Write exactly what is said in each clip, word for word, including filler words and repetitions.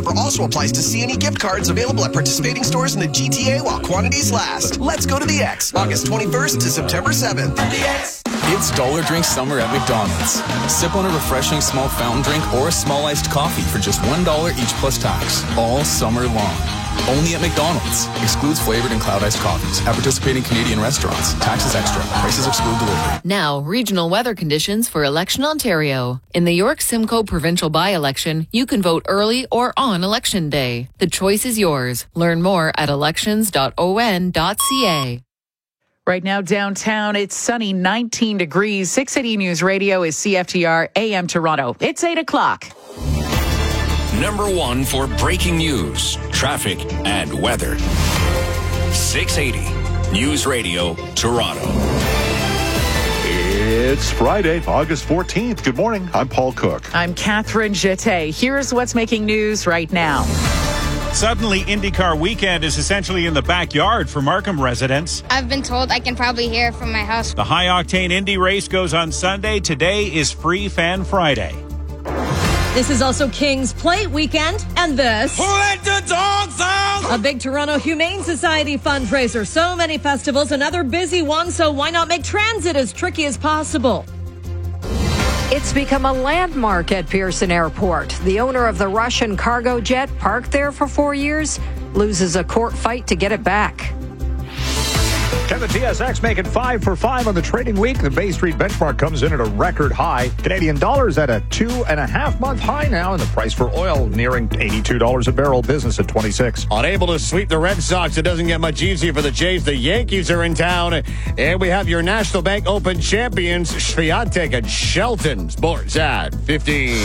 Also applies to C and E gift cards available at participating stores in the G T A while quantities last. Let's go to the X, August twenty-first to September seventh. It's Dollar Drink Summer at McDonald's. Sip on a refreshing small fountain drink or a small iced coffee for just one dollar each plus tax, all summer long. Only at McDonald's. Excludes flavored and cloud iced coffees. At participating Canadian restaurants. Taxes extra. Prices exclude delivery. Now, regional weather conditions for Election Ontario. In the York Simcoe provincial by-election, you can vote early or on Election Day. The choice is yours. Learn more at elections dot o n dot c a. Right now downtown, it's sunny, nineteen degrees. six eighty News Radio is C F T R A M Toronto. It's eight o'clock. Number one for breaking news, traffic, and weather. six eighty News Radio, Toronto. It's Friday, August fourteenth. Good morning. I'm Paul Cook. I'm Catherine Jeté. Here's what's making news right now. Suddenly, IndyCar weekend is essentially in the backyard for Markham residents. I've been told I can probably hear it from my house. The high-octane Indy race goes on Sunday. Today is Free Fan Friday. This is also King's Plate weekend, and this... Who let the dogs out? A big Toronto Humane Society fundraiser. So many festivals, another busy one, so why not make transit as tricky as possible? It's become a landmark at Pearson Airport. The owner of the Russian cargo jet, parked there for four years, loses a court fight to get it back. Can the T S X make it five for five on the trading week? The Bay Street benchmark comes in at a record high. Canadian dollars at a two and a half month high now, and the price for oil nearing eighty-two dollars a barrel. Business at twenty-six. Unable to sweep the Red Sox, it doesn't get much easier for the Jays. The Yankees are in town, and we have your National Bank Open champions, Swiatek and Shelton. Sports at fifteen.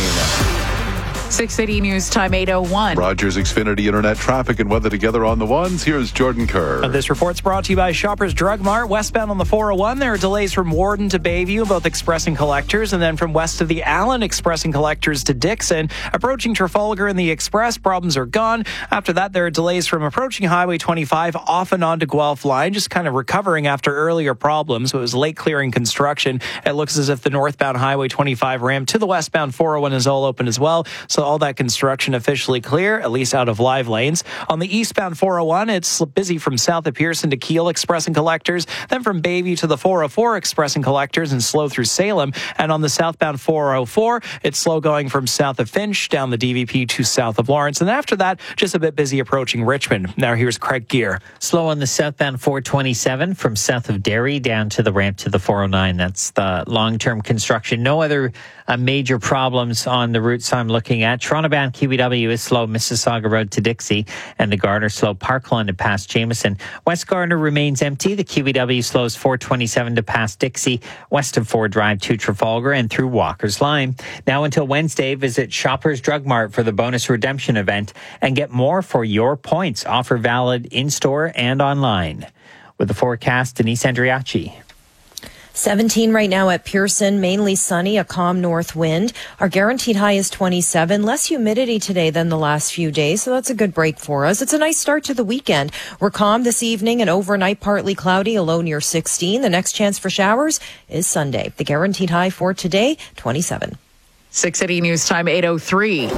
six eighty News Time, eight oh one. Rogers Xfinity Internet traffic and weather together on the ones. Here's Jordan Kerr. Uh, this report's brought to you by Shoppers Drug Mart. Westbound on the four oh one, there are delays from Warden to Bayview, both express and collectors, and then from west of the Allen, express and collectors to Dixon. Approaching Trafalgar and the Express, problems are gone. After that, there are delays from approaching Highway twenty-five off and on to Guelph Line, just kind of recovering after earlier problems. It was late clearing construction. It looks as if the northbound Highway twenty-five ramp to the westbound four oh one is all open as well. So all that construction officially clear, at least out of live lanes. On the eastbound four oh one, it's busy from south of Pearson to Keele, express and collectors, then from Bayview to the four oh four, express and collectors, and slow through Salem. And on the southbound four oh four, it's slow going from south of Finch down the D V P to south of Lawrence. And after that, just a bit busy approaching Richmond. Now here's Craig Gear. Slow on the southbound four twenty-seven from south of Derry down to the ramp to the four oh nine. That's the long-term construction. No other uh, major problems on the routes I'm looking at. Toronto-bound Q E W is slow Mississauga Road to Dixie, and the Gardner slow Parkland to past Jameson. West Gardner remains empty. The Q E W slows four twenty-seven to past Dixie, west of Ford Drive to Trafalgar and through Walker's Line. Now until Wednesday, visit Shoppers Drug Mart for the bonus redemption event and get more for your points. Offer valid in-store and online. With the forecast, Denise Andriachi. seventeen right now at Pearson, mainly sunny, a calm north wind. Our guaranteed high is twenty-seven. Less humidity today than the last few days, so that's a good break for us. It's a nice start to the weekend. We're calm this evening and overnight partly cloudy, a low near sixteen. The next chance for showers is Sunday. The guaranteed high for today, twenty-seven. six eighty News Time, eight oh three.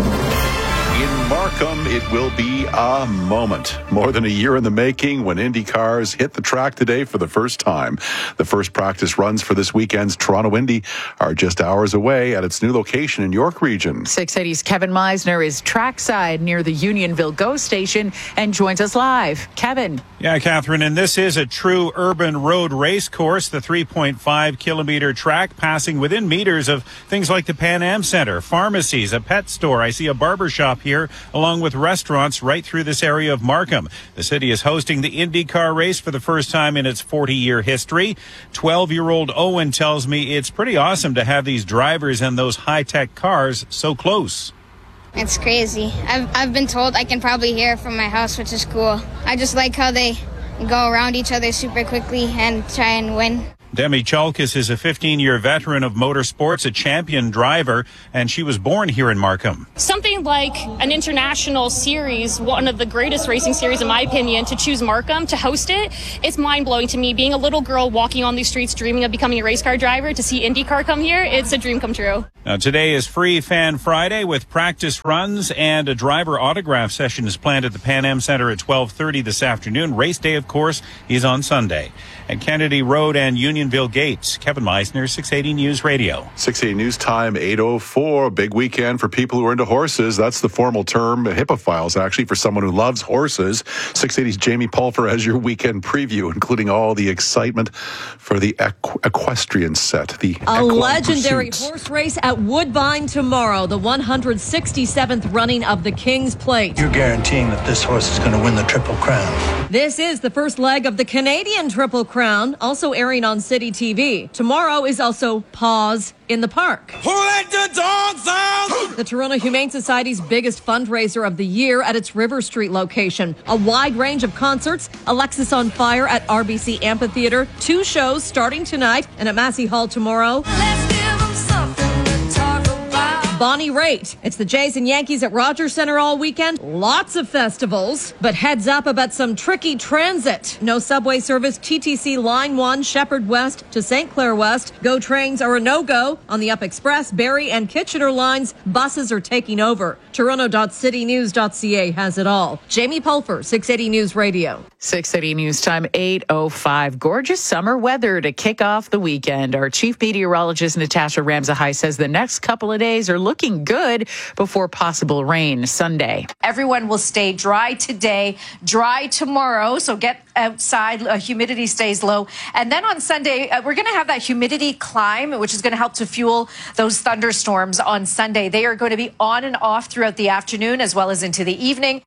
In Markham, it will be a moment. More than a year in the making when Indy cars hit the track today for the first time. The first practice runs for this weekend's Toronto Indy are just hours away at its new location in York Region. six eighty's Kevin Meisner is trackside near the Unionville GO station and joins us live. Kevin. Yeah, Catherine, and this is a true urban road race course, the three point five kilometer track passing within meters of things like the Pan Am Center, pharmacies, a pet store. I see a barber shop here, along with restaurants right through this area of Markham. The city is hosting the IndyCar race for the first time in its forty-year history. twelve-year-old Owen tells me it's pretty awesome to have these drivers and those high-tech cars so close. It's crazy. I've, I've been told I can probably hear it from my house, which is cool. I just like how they go around each other super quickly and try and win. Demi Chalkis is a fifteen-year veteran of motorsports, a champion driver, and she was born here in Markham. Something like an international series, one of the greatest racing series in my opinion, to choose Markham to host it, it's mind-blowing to me. Being a little girl walking on these streets dreaming of becoming a race car driver, to see IndyCar come here, it's a dream come true. Now, today is Free Fan Friday with practice runs, and a driver autograph session is planned at the Pan Am Center at twelve thirty this afternoon. Race day, of course, is on Sunday. At Kennedy Road and Unionville Gates, Kevin Meisner, six eighty News Radio. six eighty News Time, eight oh four. Big weekend for people who are into horses. That's the formal term, hippophiles, actually, for someone who loves horses. six eighty's Jamie Pulfer has your weekend preview, including all the excitement for the equ- equestrian set. The A Equine legendary Pursuits. horse race at Woodbine tomorrow, the one hundred sixty-seventh running of the King's Plate. You're guaranteeing that this horse is going to win the Triple Crown. This is the first leg of the Canadian Triple Crown, also airing on City T V. Tomorrow is also Paws in the Park. Who let the dogs out? The Toronto Humane Society's biggest fundraiser of the year at its River Street location. A wide range of concerts, Alexis on Fire at R B C Amphitheatre, two shows starting tonight and at Massey Hall tomorrow. Bonnie Raitt. It's the Jays and Yankees at Rogers Center all weekend. Lots of festivals, but heads up about some tricky transit. No subway service, T T C Line one, Shepherd West to Saint Clair West. GO trains are a no-go. On the Up Express, Barrie and Kitchener lines, buses are taking over. Toronto dot city news dot c a has it all. Jamie Pulfer, six eighty News Radio. six eighty News Time, eight oh five. Gorgeous summer weather to kick off the weekend. Our chief meteorologist, Natasha Ramsahai, says the next couple of days are looking good before possible rain Sunday. Everyone will stay dry today, dry tomorrow, so get outside. Uh, humidity stays low. And then on Sunday, uh, we're going to have that humidity climb, which is going to help to fuel those thunderstorms on Sunday. They are going to be on and off throughout the afternoon as well as into the evening.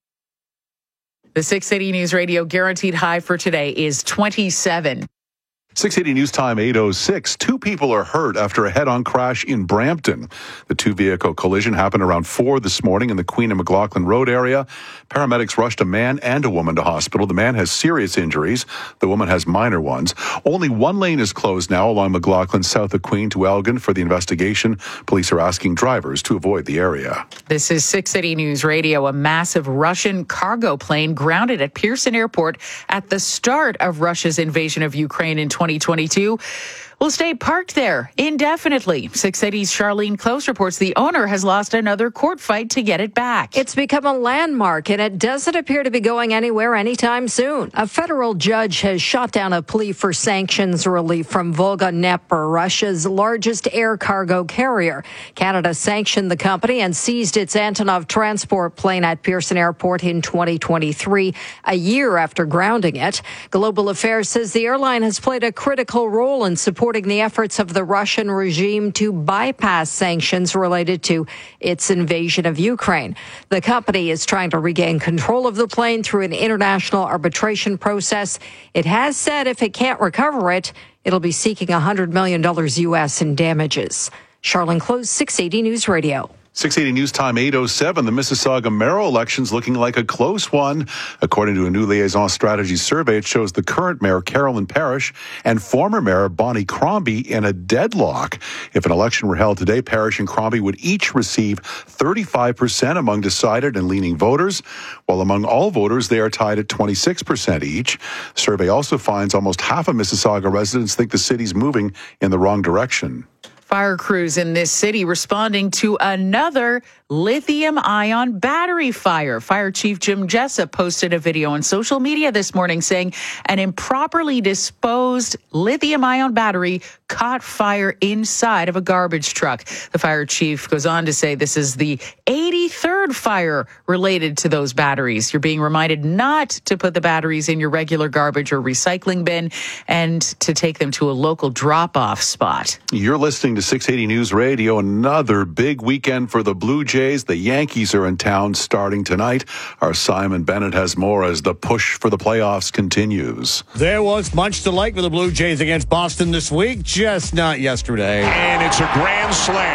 The six eighty News Radio guaranteed high for today is twenty-seven. six eighty News Time, eight oh six. Two people are hurt after a head-on crash in Brampton. The two-vehicle collision happened around four this morning in the Queen and McLaughlin Road area. Paramedics rushed a man and a woman to hospital. The man has serious injuries. The woman has minor ones. Only one lane is closed now along McLaughlin south of Queen to Elgin for the investigation. Police are asking drivers to avoid the area. This is six eighty News Radio. A massive Russian cargo plane grounded at Pearson Airport at the start of Russia's invasion of Ukraine in twenty twenty-two will stay parked there indefinitely. six eighty's Charlene Close reports the owner has lost another court fight to get it back. It's become a landmark, and it doesn't appear to be going anywhere anytime soon. A federal judge has shot down a plea for sanctions relief from Volga Dnepr, Russia's largest air cargo carrier. Canada sanctioned the company and seized its Antonov transport plane at Pearson Airport in twenty twenty-three, a year after grounding it. Global Affairs says the airline has played a critical role in supporting the efforts of the Russian regime to bypass sanctions related to its invasion of Ukraine. The company is trying to regain control of the plane through an international arbitration process. It has said if it can't recover it, it'll be seeking one hundred million dollars U S in damages. Charlene Close, six eighty News Radio. six eighty News Time, eight oh seven. The Mississauga mayoral election's looking like a close one. According to a new liaison strategy survey, it shows the current mayor, Carolyn Parrish, and former mayor, Bonnie Crombie, in a deadlock. If an election were held today, Parrish and Crombie would each receive thirty-five percent among decided and leaning voters, while among all voters, they are tied at twenty-six percent each. The survey also finds almost half of Mississauga residents think the city's moving in the wrong direction. Fire crews in this city responding to another lithium-ion battery fire. Fire Chief Jim Jessup posted a video on social media this morning saying an improperly disposed lithium-ion battery caught fire inside of a garbage truck. The fire chief goes on to say this is the eighty-third fire related to those batteries. You're being reminded not to put the batteries in your regular garbage or recycling bin and to take them to a local drop-off spot. You're listening to six eighty News Radio. Another big weekend for the Blue Jays. The Yankees are in town starting tonight. Our Simon Bennett has more as the push for the playoffs continues. There was much to like for the Blue Jays against Boston this week, just not yesterday. And it's a grand slam.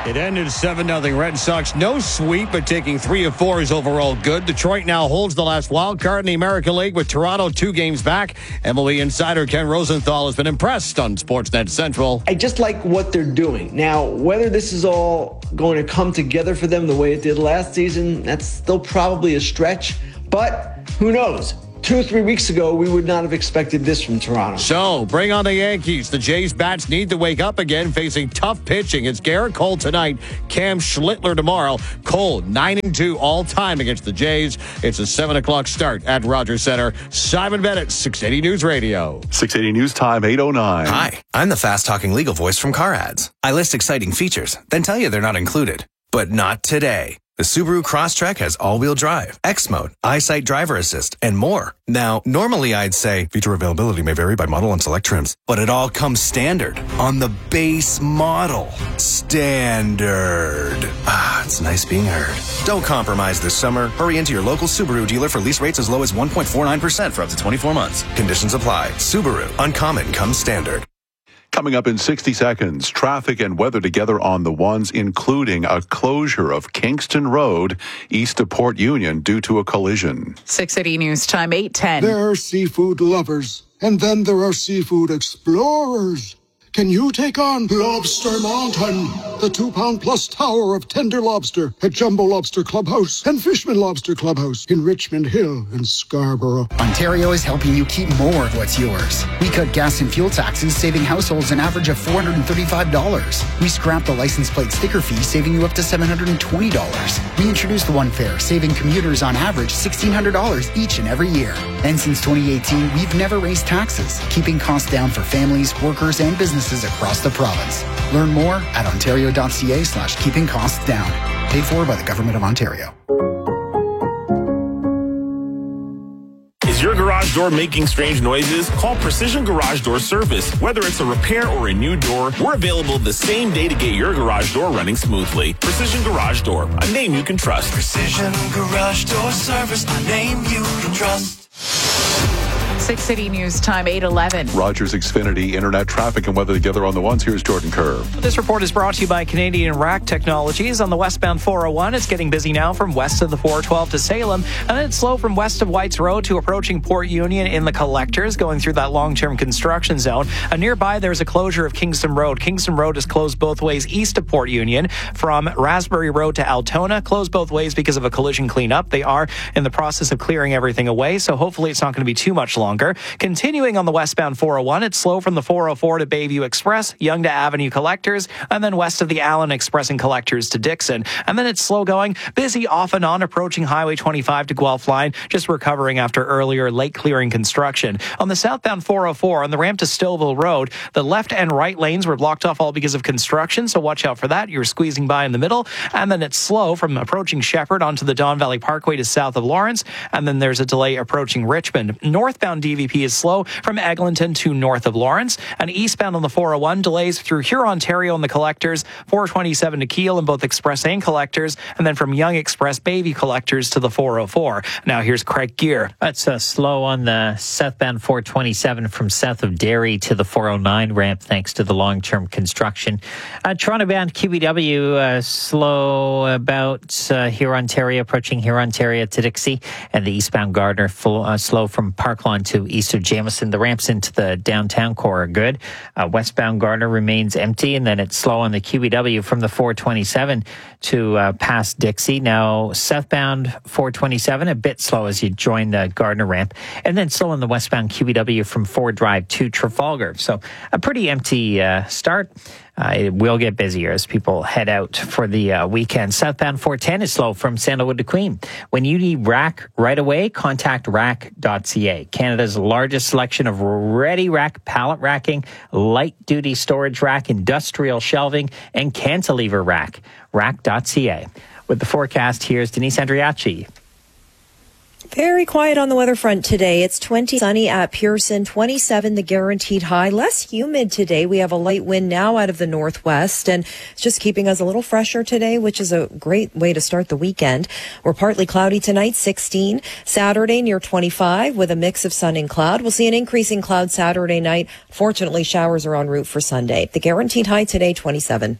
It ended seven nothing Red Sox. No sweep, but taking three of four is overall good. Detroit now holds the last wild card in the American League with Toronto two games back. M L B insider Ken Rosenthal has been impressed on Sportsnet Central. I just like what they're doing. Now, whether this is all going to come together for them the way it did last season, that's still probably a stretch. But who knows? Two or three weeks ago, we would not have expected this from Toronto. So, bring on the Yankees. The Jays bats need to wake up again, facing tough pitching. It's Garrett Cole tonight, Cam Schlittler tomorrow. Cole, nine and two all-time against the Jays. It's a seven o'clock start at Rogers Center. Simon Bennett, six eighty News Radio. six eighty News Time, eight oh nine. Hi, I'm the fast-talking legal voice from Car Ads. I list exciting features, then tell you they're not included. But not today. The Subaru Crosstrek has all-wheel drive, X Mode, EyeSight driver assist, and more. Now, normally I'd say feature availability may vary by model and select trims, but it all comes standard on the base model. Standard. Ah, it's nice being heard. Don't compromise this summer. Hurry into your local Subaru dealer for lease rates as low as one point four nine percent for up to twenty-four months. Conditions apply. Subaru. Uncommon comes standard. Coming up in sixty seconds, traffic and weather together on the ones, including a closure of Kingston Road east of Port Union due to a collision. six eighty News Time, eight ten. There are seafood lovers, and then there are seafood explorers. Can you take on Lobster Mountain, the two-pound plus tower of tender lobster at Jumbo Lobster Clubhouse and Fishman Lobster Clubhouse in Richmond Hill and Scarborough? Ontario is helping you keep more of what's yours. We cut gas and fuel taxes, saving households an average of four hundred thirty-five dollars. We scrapped the license plate sticker fee, saving you up to seven hundred twenty dollars. We introduced the One Fare, saving commuters on average sixteen hundred dollars each and every year. And since twenty eighteen, we've never raised taxes, keeping costs down for families, workers, and businesses across the province. Learn more at ontario.ca slash keeping costs down. Paid for by the Government of Ontario. Is your garage door making strange noises? Call Precision Garage Door Service. Whether it's a repair or a new door, we're available the same day to get your garage door running smoothly. Precision Garage Door, a name you can trust. Precision Garage Door Service, a name you can trust. six eighty News Time, eight eleven. Rogers Xfinity Internet traffic and weather together on the ones. Here's Jordan Kerr. This report is brought to you by Canadian Rack Technologies. On the westbound four oh one, it's getting busy now from west of the four twelve to Salem, and then it's slow from west of Whites Road to approaching Port Union in the collectors, going through that long-term construction zone. Uh, nearby, there's a closure of Kingston Road. Kingston Road is closed both ways east of Port Union from Raspberry Road to Altona, closed both ways because of a collision cleanup. They are in the process of clearing everything away, so hopefully it's not going to be too much longer. Continuing on the westbound four oh one, it's slow from the four oh four to Bayview Express, Yonge to Avenue Collectors, and then west of the Allen Express and Collectors to Dixon. And then it's slow going, busy off and on approaching Highway twenty-five to Guelph Line, just recovering after earlier late clearing construction. On the southbound four oh four, on the ramp to Stillville Road, the left and right lanes were blocked off all because of construction, so watch out for that. You're squeezing by in the middle. And then it's slow from approaching Shepherd onto the Don Valley Parkway to south of Lawrence. And then there's a delay approaching Richmond. Northbound D V P is slow from Eglinton to north of Lawrence. And eastbound on the four oh one, delays through Huron, Ontario and the Collectors, four twenty-seven to Kiel in both Express and Collectors, and then from Yonge Express, Bayview Collectors to the four oh four. Now here's Craig Gear. That's uh, slow on the southbound four twenty-seven from south of Derry to the four oh nine ramp, thanks to the long-term construction. Uh, Toronto-bound Q B W uh, slow about uh, Huron, Ontario, approaching Huron, Ontario to Dixie, and the eastbound Gardner full, uh, slow from Parklawn to east of Jameson. The ramps into the downtown core are good. Uh, westbound Gardner remains empty, and then it's slow on the Q B W from the four twenty-seven to uh, past Dixie. Now, southbound four twenty-seven, a bit slow as you join the Gardner ramp, and then slow on the westbound Q B W from Ford Drive to Trafalgar. So a pretty empty uh, start. Uh, it will get busier as people head out for the uh, weekend. Southbound four ten is slow from Sandalwood to Queen. When you need rack right away, contact rack dot c a. Canada's largest selection of ready rack pallet racking, light-duty storage rack, industrial shelving, and cantilever rack. rack dot c a. With the forecast, here's Denise Andriachi. Very quiet on the weather front today. It's twenty sunny at Pearson, twenty-seven the guaranteed high. Less humid today. We have a light wind now out of the northwest, and it's just keeping us a little fresher today, which is a great way to start the weekend. We're partly cloudy tonight, sixteen. Saturday near twenty-five with a mix of sun and cloud. We'll see an increase in cloud Saturday night. Fortunately, showers are en route for Sunday. The guaranteed high today, twenty-seven.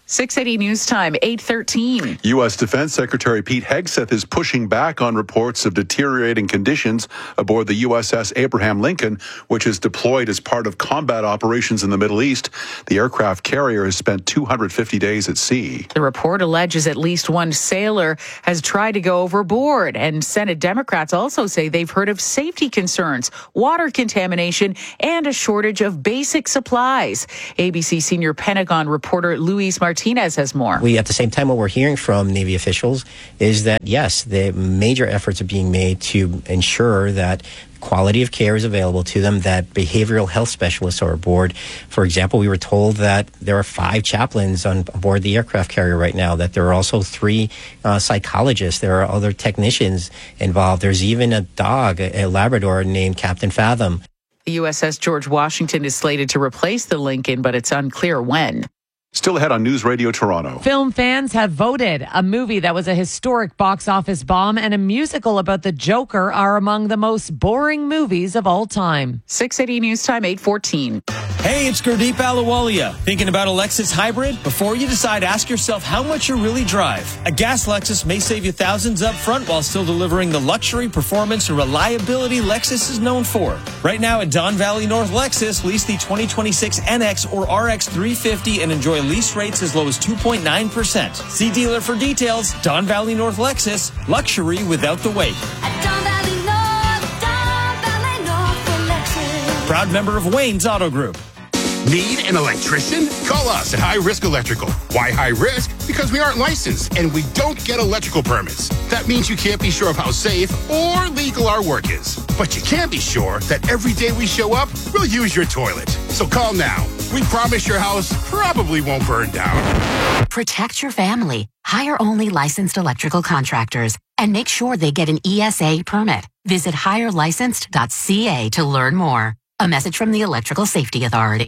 six eighty News Time, eight thirteen. U S. Defense Secretary Pete Hegseth is pushing back on reports of deteriorating conditions aboard the U S S Abraham Lincoln, which is deployed as part of combat operations in the Middle East. The aircraft carrier has spent two hundred fifty days at sea. The report alleges at least one sailor has tried to go overboard, and Senate Democrats also say they've heard of safety concerns, water contamination, and a shortage of basic supplies. A B C senior Pentagon reporter Luis Martinez has more. We, at the same time, what we're hearing from Navy officials is that, yes, the major efforts are being made to ensure that quality of care is available to them, that behavioral health specialists are aboard. For example, we were told that there are five chaplains on board the aircraft carrier right now, that there are also three uh, psychologists, there are other technicians involved. There's even a dog, a Labrador named Captain Fathom. The U S S George Washington is slated to replace the Lincoln, but it's unclear when. Still ahead on News Radio Toronto. Film fans have voted. A movie that was a historic box office bomb and a musical about the Joker are among the most boring movies of all time. six eighty News Time, eight fourteen. Hey, it's Gurdeep Ahluwalia. Thinking about a Lexus hybrid? Before you decide, ask yourself how much you really drive. A gas Lexus may save you thousands up front while still delivering the luxury, performance, and reliability Lexus is known for. Right now at Don Valley North Lexus, lease the twenty twenty-six N X or R X three fifty and enjoy lease rates as low as two point nine percent. See dealer for details. Don Valley North Lexus, luxury without the wait. Don Valley North, Don Valley North for Lexus. Proud member of Wayne's Auto Group. Need an electrician? Call us at High Risk Electrical. Why high risk? Because we aren't licensed and we don't get electrical permits. That means you can't be sure of how safe or legal our work is. But you can be sure that every day we show up, we'll use your toilet. So call now. We promise your house probably won't burn down. Protect your family. Hire only licensed electrical contractors and make sure they get an E S A permit. Visit hire licensed dot c a to learn more. A message from the Electrical Safety Authority.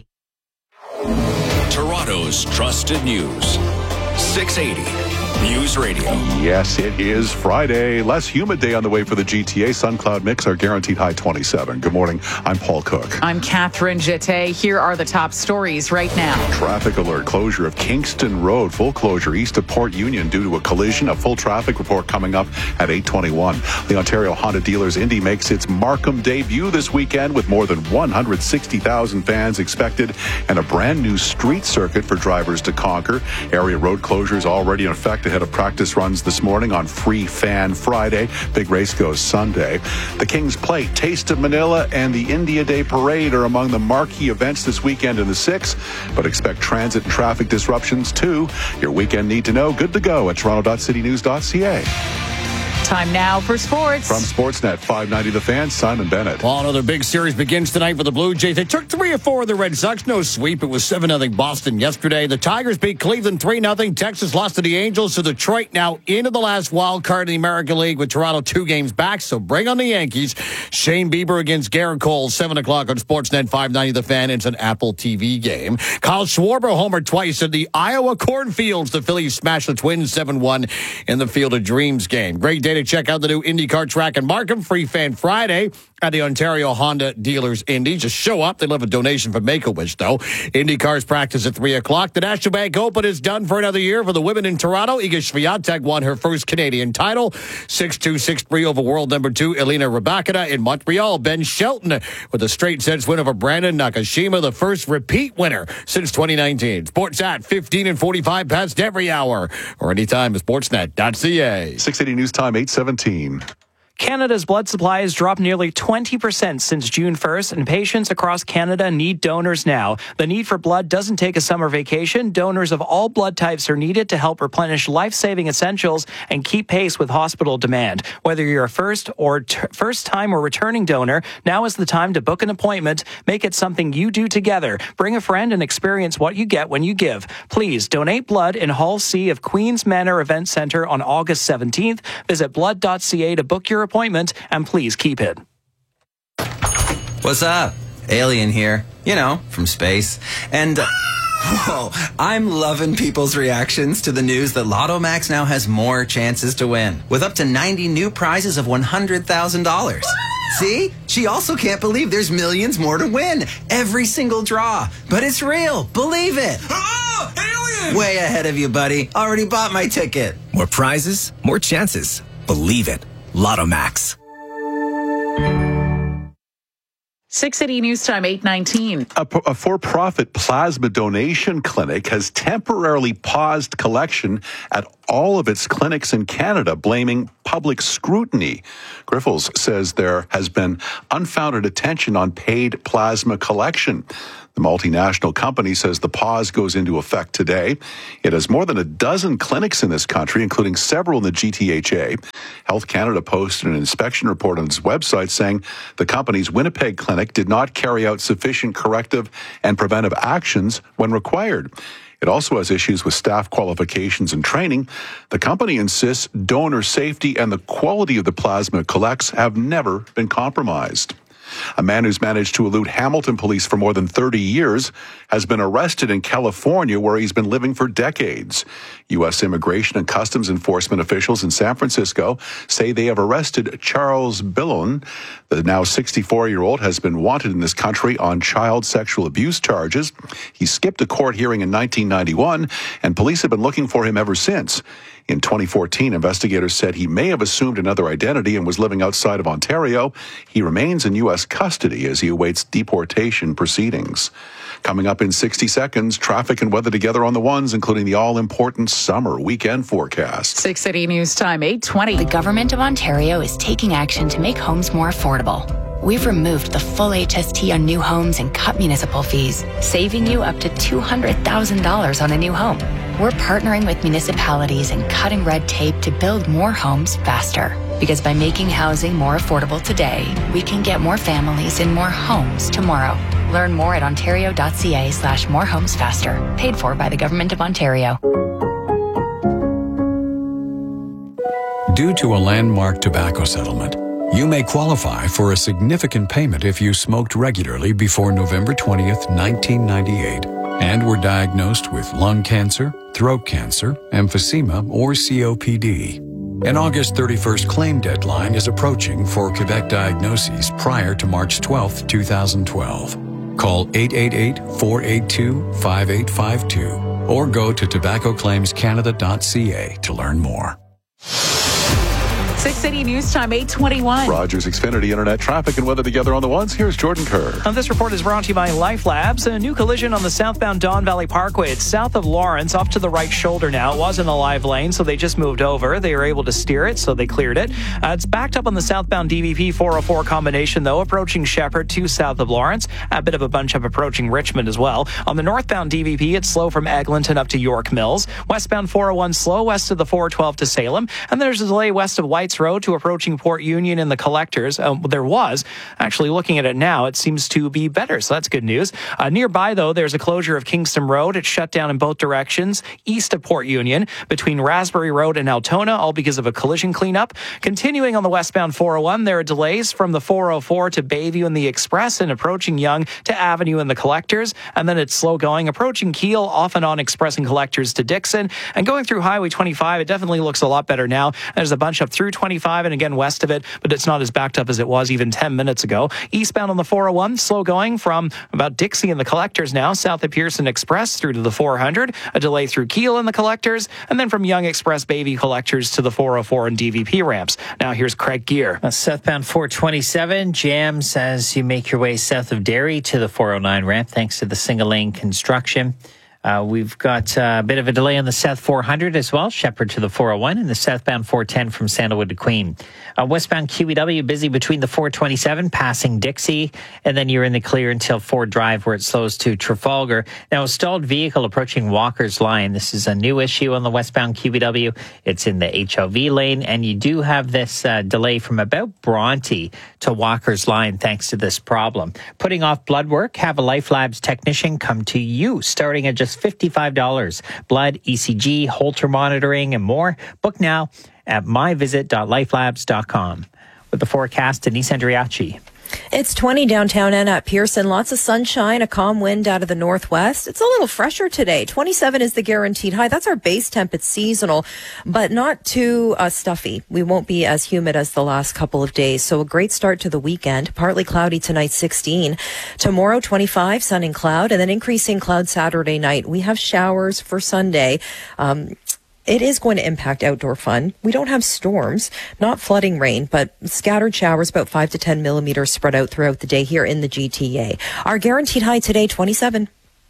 Toronto's trusted news. six eighty News Radio. Yes, it is Friday. Less humid day on the way for the G T A. Sun cloud mix, our guaranteed high twenty-seven. Good morning. I'm Paul Cook. I'm Catherine Jete. Here are the top stories right now. Traffic alert. Closure of Kingston Road. Full closure east of Port Union due to a collision. A full traffic report coming up at eight twenty-one. The Ontario Honda Dealers Indy makes its Markham debut this weekend with more than one hundred sixty thousand fans expected and a brand new street circuit for drivers to conquer. Area road closures already in effect ahead of practice runs this morning on Free Fan Friday. Big race goes Sunday. The King's Plate, Taste of Manila, and the India Day Parade are among the marquee events this weekend in the six, but expect transit and traffic disruptions too. Your weekend need to know. Good to go at toronto dot city news dot c a. Time now for sports. From Sportsnet five ninety The Fan, Simon Bennett. Well, another big series begins tonight for the Blue Jays. They took three or four of the Red Sox. No sweep. It was seven nothing Boston yesterday. The Tigers beat Cleveland three nothing. Texas lost to the Angels. So Detroit now into the last wild card in the American League with Toronto two games back. So bring on the Yankees. Shane Bieber against Garrett Cole, seven o'clock on Sportsnet five ninety The Fan. It's an Apple T V game. Kyle Schwarber homered twice at the Iowa Cornfields. The Phillies smashed the Twins seven one in the Field of Dreams game. Great day to check out the new IndyCar track in Markham. Free Fan Friday at the Ontario Honda Dealers Indy. Just show up. They love a donation from Make-A-Wish, though. IndyCars practice at three o'clock. The National Bank Open is done for another year for the women in Toronto. Iga Swiatek won her first Canadian title. six two, six three over world number two, Elena Rybakina in Montreal. Ben Shelton with a straight sets win over Brandon Nakashima, the first repeat winner since twenty nineteen. Sports at fifteen and forty-five past every hour or anytime at sportsnet dot c a. six eighty News Time, eight seventeen. Canada's blood supply has dropped nearly twenty percent since June first, and patients across Canada need donors now. The need for blood doesn't take a summer vacation. Donors of all blood types are needed to help replenish life-saving essentials and keep pace with hospital demand. Whether you're a first or t- first-time or returning donor, now is the time to book an appointment. Make it something you do together. Bring a friend and experience what you get when you give. Please donate blood in Hall C of Queen's Manor Event Center on August seventeenth. Visit blood dot c a to book your appointment, and please keep it. What's up? Alien here. You know, from space. And, uh, whoa, I'm loving people's reactions to the news that Lotto Max now has more chances to win, with up to ninety new prizes of one hundred thousand dollars. See? She also can't believe there's millions more to win. Every single draw. But it's real. Believe it. Oh, aliens! Way ahead of you, buddy. Already bought my ticket. More prizes, more chances. Believe it. Lotto Max. six eighty News Time, eight nineteen. A, a for-profit plasma donation clinic has temporarily paused collection at all of its clinics in Canada, blaming public scrutiny. Griffles says there has been unfounded attention on paid plasma collection. The multinational company says the pause goes into effect today. It has more than a dozen clinics in this country, including several in the G T H A. Health Canada posted an inspection report on its website saying the company's Winnipeg clinic did not carry out sufficient corrective and preventive actions when required. It also has issues with staff qualifications and training. The company insists donor safety and the quality of the plasma it collects have never been compromised. A man who's managed to elude Hamilton police for more than thirty years has been arrested in California, where he's been living for decades. U S Immigration and Customs Enforcement officials in San Francisco say they have arrested Charles Billon. The now sixty-four-year-old has been wanted in this country on child sexual abuse charges. He skipped a court hearing in nineteen ninety-one, and police have been looking for him ever since. In twenty fourteen, investigators said he may have assumed another identity and was living outside of Ontario. He remains in U S custody as he awaits deportation proceedings. Coming up in sixty seconds, traffic and weather together on the ones, including the all-important summer weekend forecast. six eighty News Time, eight twenty. The Government of Ontario is taking action to make homes more affordable. We've removed the full H S T on new homes and cut municipal fees, saving you up to two hundred thousand dollars on a new home. We're partnering with municipalities and cutting red tape to build more homes faster. Because by making housing more affordable today, we can get more families in more homes tomorrow. Learn more at ontario.ca slash more homes faster. Paid for by the Government of Ontario. Due to a landmark tobacco settlement, you may qualify for a significant payment if you smoked regularly before November twentieth, nineteen ninety-eight, and were diagnosed with lung cancer, throat cancer, emphysema, or C O P D. An August thirty-first claim deadline is approaching for Quebec diagnoses prior to March twelfth, twenty twelve. Call eight eight eight, four eight two, five eight five two or go to tobacco claims canada dot c a to learn more. six eighty News Time, eight twenty-one. Rogers Xfinity Internet traffic and weather together on the ones. Here's Jordan Kerr. Now, this report is brought to you by Life Labs. A new collision on the southbound Don Valley Parkway. It's south of Lawrence, off to the right shoulder now. It was in a live lane, so they just moved over. They were able to steer it, so they cleared it. Uh, it's backed up on the southbound D V P four oh four combination, though, approaching Shepherd to south of Lawrence. A bit of a bunch up approaching Richmond as well. On the northbound D V P, it's slow from Eglinton up to York Mills. Westbound four oh one slow west of the four twelve to Salem. And there's a delay west of Whites Road to approaching Port Union and the Collectors. Um, there was. Actually, looking at it now, it seems to be better, so that's good news. Uh, nearby, though, there's a closure of Kingston Road. It's shut down in both directions, east of Port Union, between Raspberry Road and Altona, all because of a collision cleanup. Continuing on the westbound four oh one, there are delays from the four oh four to Bayview and the Express and approaching Yonge to Avenue and the Collectors. And then it's slow going, approaching Kiel, off and on Express and Collectors to Dixon. And going through Highway twenty-five, it definitely looks a lot better now. There's a bunch up through twenty-five and again west of it, but it's not as backed up as it was even ten minutes ago. Eastbound on the four oh one, slow going from about Dixie and the Collectors now, south of Pearson Express through to the four hundred, a delay through Kiel and the Collectors, and then from Yonge Express Bayview Collectors to the four oh four and D V P ramps. Now here's Craig Gear. Uh, southbound four twenty-seven jams as you make your way south of Derry to the four oh nine ramp thanks to the single lane construction. Uh, we've got uh, a bit of a delay on the South four hundred as well, Shepherd to the four oh one, and the southbound four ten from Sandalwood to Queen. Uh, westbound Q E W busy between the four twenty-seven, passing Dixie, and then you're in the clear until Ford Drive where it slows to Trafalgar. Now, a stalled vehicle approaching Walker's Line. This is a new issue on the westbound Q E W. It's in the H O V lane, and you do have this uh, delay from about Bronte to Walker's Line thanks to this problem. Putting off blood work, have a Life Labs technician come to you starting at just fifty-five dollars. Blood, E C G, Holter monitoring, and more. Book now at my visit dot life labs dot com. With the forecast, Denise Andriachi. It's twenty downtown and at Pearson. Lots of sunshine, a calm wind out of the northwest. It's a little fresher today. twenty-seven is the guaranteed high. That's our base temp. It's seasonal, but not too uh, stuffy. We won't be as humid as the last couple of days. So a great start to the weekend. Partly cloudy tonight, sixteen. Tomorrow, twenty-five, sun and cloud, and then increasing cloud Saturday night. We have showers for Sunday. Um, It is going to impact outdoor fun. We don't have storms, not flooding rain, but scattered showers, about five to ten millimeters spread out throughout the day here in the G T A. Our guaranteed high today, twenty-seven.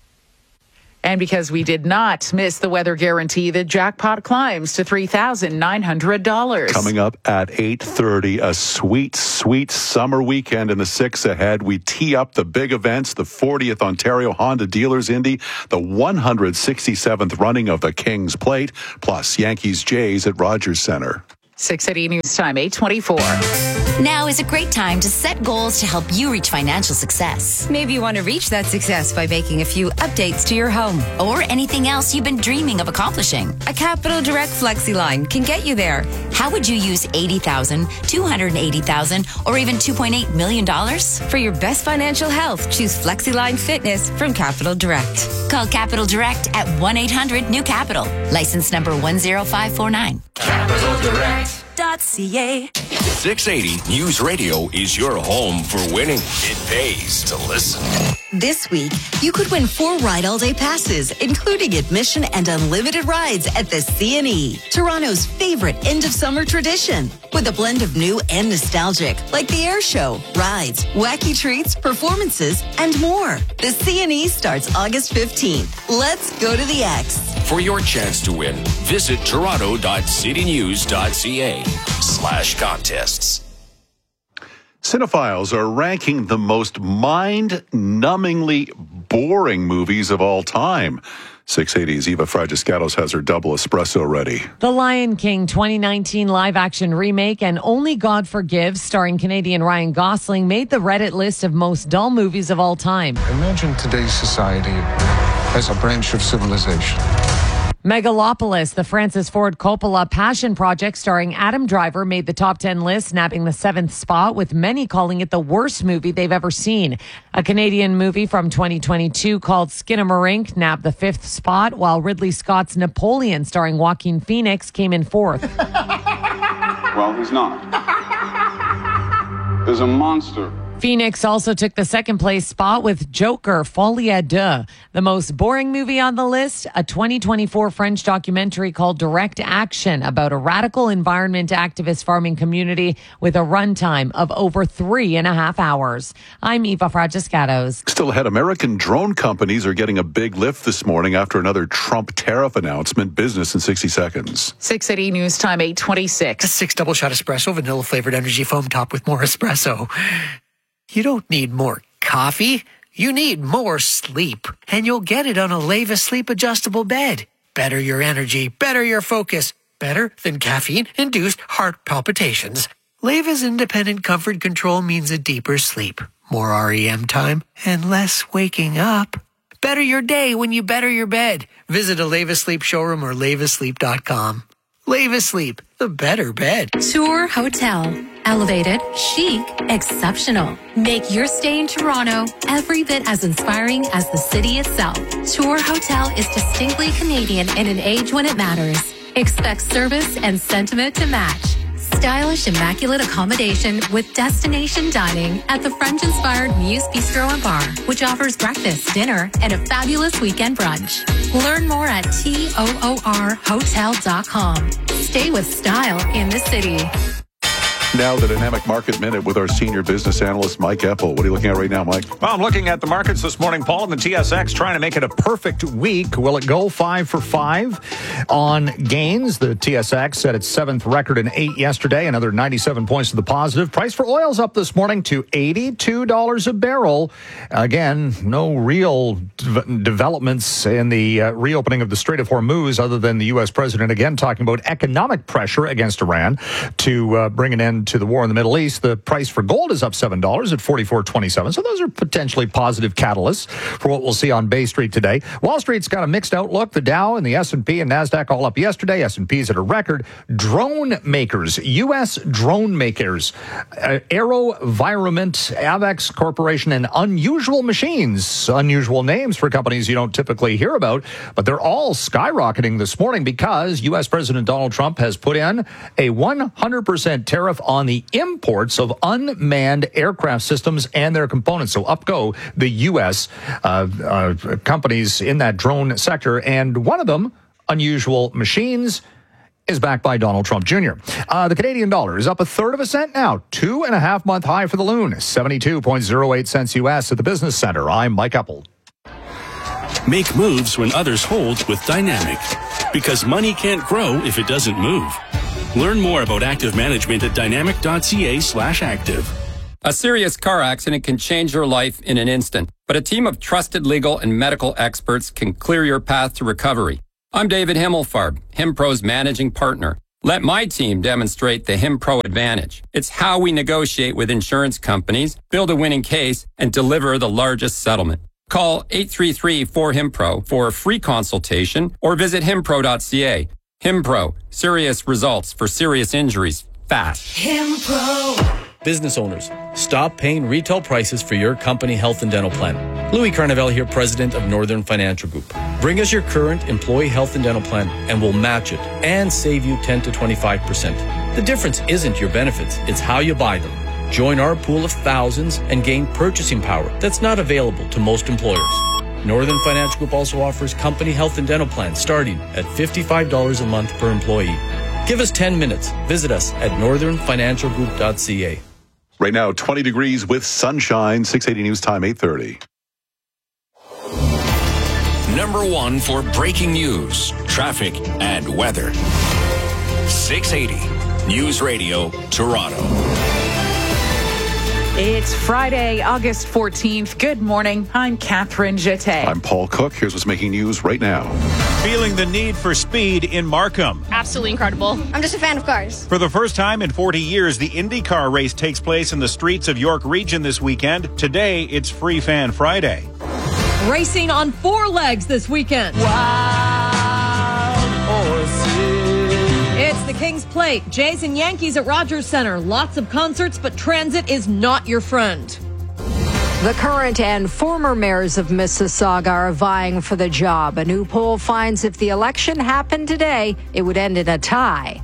And because we did not miss the weather guarantee, the jackpot climbs to three thousand nine hundred dollars. Coming up at eight thirty, a sweet, sweet summer weekend in the six ahead. We tee up the big events, the fortieth Ontario Honda Dealers Indy, the one hundred sixty-seventh running of the King's Plate, plus Yankees Jays at Rogers Centre. six eighty News Time, eight twenty-four. Now is a great time to set goals to help you reach financial success. Maybe you want to reach that success by making a few updates to your home. Or anything else you've been dreaming of accomplishing. A Capital Direct Flexi line can get you there. How would you use eighty thousand dollars, two hundred eighty thousand dollars, or even two point eight million dollars? For your best financial health, choose FlexiLine Fitness from Capital Direct. Call Capital Direct at one eight hundred new capital. License number one zero five four nine. Capital Direct. .ca. six eighty News Radio is your home for winning. It pays to listen. This week, you could win four Ride All Day passes, including admission and unlimited rides at the C and E, Toronto's favorite end-of-summer tradition. With a blend of new and nostalgic, like the air show, rides, wacky treats, performances, and more. The C and E starts August fifteenth. Let's go to the X. For your chance to win, visit toronto.citynews.ca slash contests. Cinephiles are ranking the most mind-numbingly boring movies of all time. six eighty's Eva Fragiscatos has her double espresso ready. The Lion King twenty nineteen live-action remake and Only God Forgives, starring Canadian Ryan Gosling, made the Reddit list of most dull movies of all time. Imagine today's society as a branch of civilization. Megalopolis, the Francis Ford Coppola passion project starring Adam Driver, made the top ten list, nabbing the seventh spot, with many calling it the worst movie they've ever seen. A Canadian movie from twenty twenty-two called Skinamarink nabbed the fifth spot, while Ridley Scott's Napoleon, starring Joaquin Phoenix, came in fourth. Well, he's not. There's a monster. Phoenix also took the second place spot with Joker, Folie à Deux. The most boring movie on the list, a twenty twenty-four French documentary called Direct Action about a radical environment activist farming community with a runtime of over three and a half hours. I'm Eva Fragiscatos. Still ahead, American drone companies are getting a big lift this morning after another Trump tariff announcement. Business in sixty seconds. six eighty News Time, eight twenty-six. A six double shot espresso, vanilla flavored energy foam top with more espresso. You don't need more coffee. You need more sleep. And you'll get it on a Leva Sleep adjustable bed. Better your energy, better your focus. Better than caffeine-induced heart palpitations. Leva's independent comfort control means a deeper sleep, more R E M time, and less waking up. Better your day when you better your bed. Visit a Leva Sleep showroom or leva sleep dot com. Leva Sleep, the better bed. Tour Hotel. Elevated, chic, exceptional. Make your stay in Toronto every bit as inspiring as the city itself. Tour Hotel is distinctly Canadian in an age when it matters. Expect service and sentiment to match. Stylish, immaculate accommodation with destination dining at the French-inspired Muse Bistro and Bar, which offers breakfast, dinner, and a fabulous weekend brunch. Learn more at toor hotel dot com. Stay with style in the city. Now the Dynamic Market Minute with our senior business analyst, Mike Epple. What are you looking at right now, Mike? Well, I'm looking at the markets this morning, Paul, and the T S X trying to make it a perfect week. Will it go five for five on gains? The T S X set its seventh record in eight yesterday, another ninety-seven points to the positive. Price for oil's up this morning to eighty-two dollars a barrel. Again, no real de- developments in the uh, reopening of the Strait of Hormuz, other than the U S president again talking about economic pressure against Iran to uh, bring an end to the war in the Middle East, the price for gold is up seven dollars at forty-four twenty-seven. So those are potentially positive catalysts for what we'll see on Bay Street today. Wall Street's got a mixed outlook. The Dow and the S and P and NASDAQ all up yesterday. S and P's at a record. Drone makers, U S drone makers, uh, AeroVironment, Avex Corporation, and Unusual Machines. Unusual names for companies you don't typically hear about, but they're all skyrocketing this morning because U S President Donald Trump has put in a one hundred percent tariff on the imports of unmanned aircraft systems and their components. So up go the U S uh, uh, companies in that drone sector, and one of them, Unusual Machines, is backed by Donald Trump Junior Uh, the Canadian dollar is up a third of a cent now. Two and a half month high for the loon, seventy-two point zero eight cents U S at the Business Center. I'm Mike Eppel. Make moves when others hold with Dynamic, because money can't grow if it doesn't move. Learn more about active management at dynamic.ca slash active. A serious car accident can change your life in an instant, but a team of trusted legal and medical experts can clear your path to recovery. I'm David Himmelfarb, HimPro's managing partner. Let my team demonstrate the HimPro advantage. It's how we negotiate with insurance companies, build a winning case, and deliver the largest settlement. Call eight three three, four, HIMPRO for a free consultation or visit himpro dot c a. HimPro, serious results for serious injuries, fast. HimPro. Business owners, stop paying retail prices for your company health and dental plan. Louis Carnevale here, president of Northern Financial Group. Bring us your current employee health and dental plan and we'll match it and save you ten to twenty-five percent. The difference isn't your benefits, it's how you buy them. Join our pool of thousands and gain purchasing power that's not available to most employers. Northern Financial Group also offers company health and dental plans starting at fifty-five dollars a month per employee. Give us ten minutes. Visit us at northern financial group dot c a. Right now, twenty degrees with sunshine, six eighty News Time, eight thirty. Number one for breaking news, traffic, and weather. six eighty News Radio, Toronto. It's Friday, August fourteenth. Good morning. I'm Catherine Jeté. I'm Paul Cook. Here's what's making news right now. Feeling the need for speed in Markham. Absolutely incredible. I'm just a fan of cars. For the first time in forty years, the IndyCar race takes place in the streets of York Region this weekend. Today, it's Free Fan Friday. Racing on four legs this weekend. Wild horses. It's the King's Plate, Jays and Yankees at Rogers Center. Lots of concerts, but transit is not your friend. The current and former mayors of Mississauga are vying for the job. A new poll finds if the election happened today, it would end in a tie.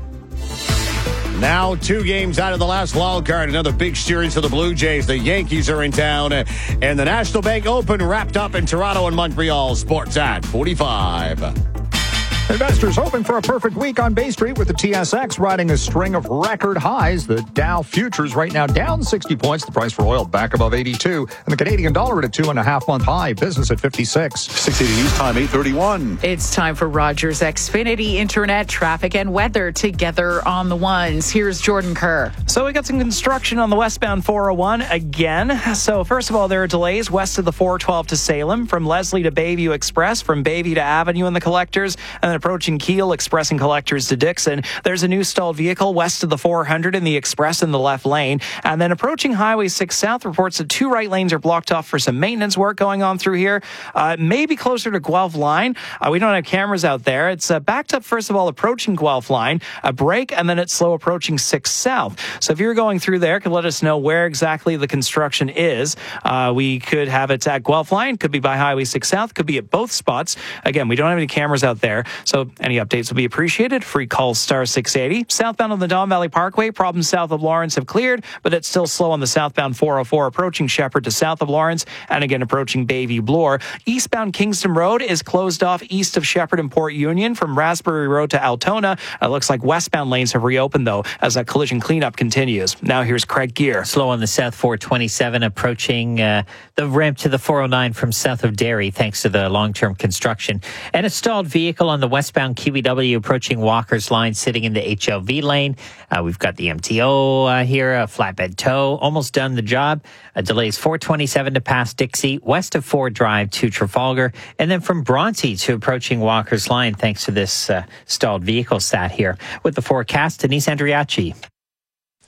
Now two games out of the last wild card. Another big series for the Blue Jays. The Yankees are in town. And the National Bank Open wrapped up in Toronto and Montreal. Sports at forty-five. Investors hoping for a perfect week on Bay Street with the T S X riding a string of record highs. The Dow futures right now down sixty points. The price for oil back above eighty-two. And the Canadian dollar at a two and a half month high. Business at fifty-six. six eighty News Time, eight thirty-one. It's time for Rogers Xfinity Internet, traffic, and weather together on the ones. Here's Jordan Kerr. So we got some construction on the westbound four oh one again. So first of all, there are delays west of the four twelve to Salem, from Leslie to Bayview Express, from Bayview to Avenue in the collectors, and then approaching Kiel, expressing collectors to Dixon. There's a new stalled vehicle west of the four hundred in the express in the left lane. And then approaching Highway six South, reports that two right lanes are blocked off for some maintenance work going on through here. Uh, maybe closer to Guelph Line. Uh, we don't have cameras out there. It's uh, backed up, first of all, approaching Guelph Line, a break, and then it's slow approaching six South. So if you're going through there, could let us know where exactly the construction is. Uh, we could have it at Guelph Line, could be by Highway six South, could be at both spots. Again, we don't have any cameras out there, so any updates will be appreciated. Free call star six eighty. Southbound on the Don Valley Parkway, problems south of Lawrence have cleared, but it's still slow on the southbound four oh four approaching Shepherd to south of Lawrence, and again approaching Bayview Bloor. Eastbound Kingston Road is closed off east of Shepherd and Port Union from Raspberry Road to Altona. It looks like westbound lanes have reopened, though, as that collision cleanup continues. Now here's Craig Gear. Slow on the south four twenty-seven approaching uh, the ramp to the four oh nine from south of Derry, thanks to the long-term construction. And a stalled vehicle on the westbound Kiwi W approaching Walker's Line, sitting in the H L V lane. Uh, we've got the M T O uh, here, a flatbed tow, almost done the job. Uh, delays four twenty-seven to pass Dixie, west of Ford Drive to Trafalgar, and then from Bronte to approaching Walker's Line, thanks to this uh, stalled vehicle sat here. With the forecast, Denise Andriachi.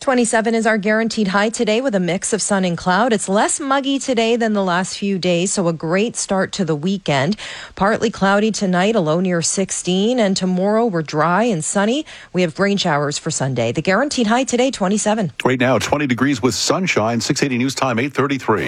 twenty-seven is our guaranteed high today with a mix of sun and cloud. It's less muggy today than the last few days, so a great start to the weekend. Partly cloudy tonight, a low near sixteen, and tomorrow we're dry and sunny. We have rain showers for Sunday. The guaranteed high today, twenty-seven. Right now, twenty degrees with sunshine. six eighty News Time, eight thirty-three.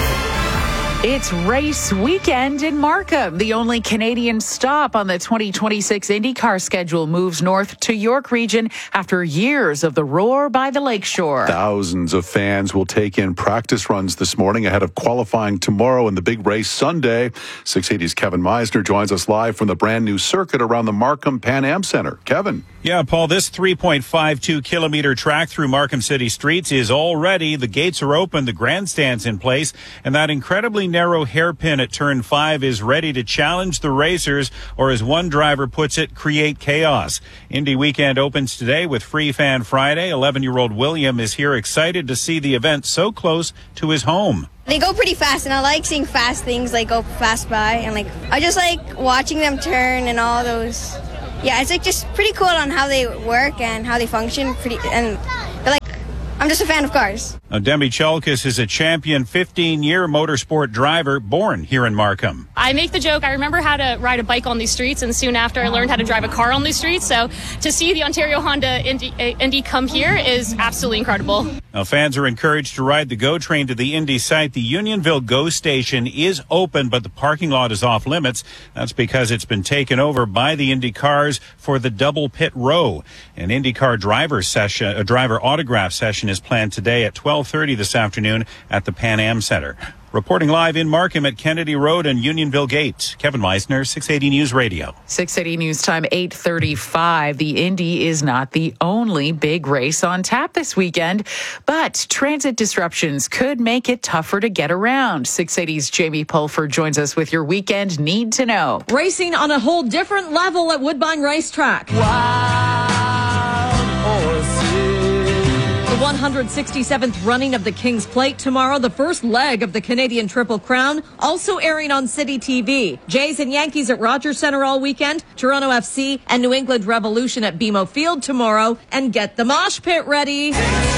It's race weekend in Markham. The only Canadian stop on the twenty twenty-six IndyCar schedule moves north to York Region after years of the roar by the lakeshore. Thousands of fans will take in practice runs this morning ahead of qualifying tomorrow and the big race Sunday. six eighty's Kevin Meisner joins us live from the brand new circuit around the Markham Pan Am Center. Kevin. Yeah, Paul, this three point five two kilometer track through Markham City streets is all ready. The gates are open, the grandstand's in place, and that incredibly narrow hairpin at turn five is ready to challenge the racers, or as one driver puts it, create chaos. Indy weekend opens today with Free Fan Friday. eleven-year-old William is here excited to see the event so close to his home. They go pretty fast, and I like seeing fast things like go fast by, and like I just like watching them turn and all those. Yeah, it's like just pretty cool on how they work and how they function. Pretty, and they're like, I'm just a fan of cars. Now, Demi Chalkis is a champion fifteen-year motorsport driver born here in Markham. I make the joke, I remember how to ride a bike on these streets, and soon after I learned how to drive a car on these streets. So to see the Ontario Honda Indy, Indy come here is absolutely incredible. Now, fans are encouraged to ride the GO train to the Indy site. The Unionville GO station is open, but the parking lot is off limits. That's because it's been taken over by the Indy cars for the double pit row. An IndyCar driver session, a driver autograph session is planned today at twelve thirty this afternoon at the Pan Am Center. Reporting live in Markham at Kennedy Road and Unionville Gate, Kevin Meisner, six eighty News Radio. six eighty News Time, eight thirty-five. The Indy is not the only big race on tap this weekend, but transit disruptions could make it tougher to get around. six eighty's Jamie Pulford joins us with your weekend need to know. Racing on a whole different level at Woodbine Racetrack. The one hundred sixty-seventh running of the King's Plate tomorrow, the first leg of the Canadian Triple Crown, also airing on City T V. Jays and Yankees at Rogers Centre all weekend, Toronto F C and New England Revolution at B M O Field tomorrow, and get the mosh pit ready.